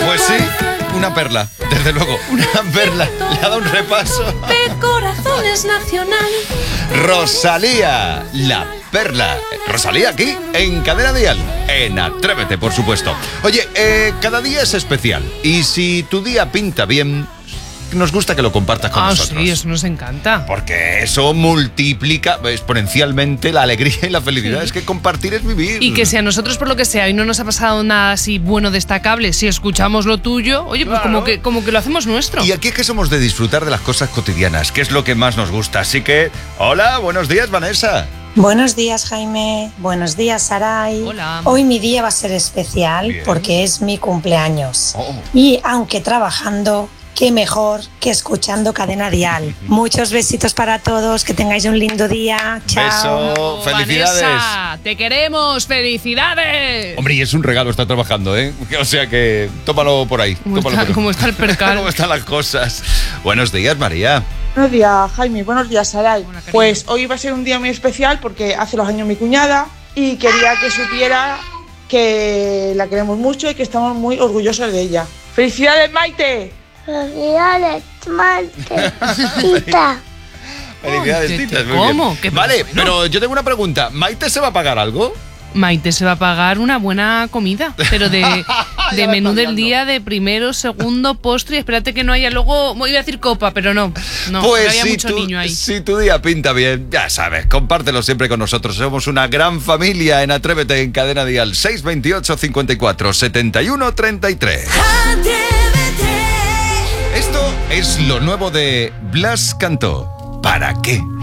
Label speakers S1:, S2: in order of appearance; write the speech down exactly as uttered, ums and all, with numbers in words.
S1: Pues sí, una perla, desde luego, una perla. Le ha dado un repaso.
S2: De corazones nacional.
S1: Rosalía, la perla. Rosalía aquí, en Cadena Dial, en Atrévete, por supuesto. Oye, eh, cada día es especial. Y si tu día pinta bien, nos gusta que lo compartas con
S3: ah,
S1: nosotros.
S3: Ah, sí, eso nos encanta.
S1: Porque eso multiplica exponencialmente la alegría y la felicidad. Sí. Es que compartir es vivir.
S3: Y que si a nosotros, por lo que sea, y no nos ha pasado nada así bueno, destacable, si escuchamos lo tuyo, oye, pues claro, como que, como que lo hacemos nuestro.
S1: Y aquí es que somos de disfrutar de las cosas cotidianas, que es lo que más nos gusta. Así que, hola, buenos días, Vanessa.
S4: Buenos días, Jaime. Buenos días, Saray.
S3: Hola.
S4: Hoy mi día va a ser especial. Bien. Porque es mi cumpleaños. Oh. Y aunque trabajando, qué mejor que escuchando Cadena Dial. Muchos besitos para todos, que tengáis un lindo día. Chao.
S1: Beso, felicidades.
S3: Vanessa, te queremos, felicidades.
S1: Hombre, y es un regalo estar trabajando, ¿eh? O sea que tómalo por ahí.
S3: ¿Cómo,
S1: tómalo
S3: está,
S1: por...
S3: ¿Cómo está el percal?
S1: ¿Cómo están las cosas? Buenos días, María.
S5: Buenos días, Jaime. Buenos días, Saray. Hola, pues hoy va a ser un día muy especial porque hace los años mi cuñada y quería que supiera que la queremos mucho y que estamos muy orgullosos de ella. ¡Felicidades, Maite!
S6: Felicidades, Maite. Tita.
S1: Felicidades, Tita.
S3: ¿Cómo? ¿Qué
S1: vale,
S3: bueno?
S1: Pero yo tengo una pregunta. ¿Maite se va a pagar algo?
S3: Maite se va a pagar una buena comida, pero de, de menú del día, de primero, segundo, postre. Espérate que no haya luego, iba a decir copa, pero no, no,
S1: pues
S3: había
S1: si
S3: mucho
S1: tu,
S3: niño ahí.
S1: Si tu día pinta bien, ya sabes, compártelo siempre con nosotros. Somos una gran familia en Atrévete en Cadena Dial. seis veintiocho, cincuenta y cuatro, setenta y uno, treinta y tres. Esto es lo nuevo de Blas Cantó. ¿Para qué?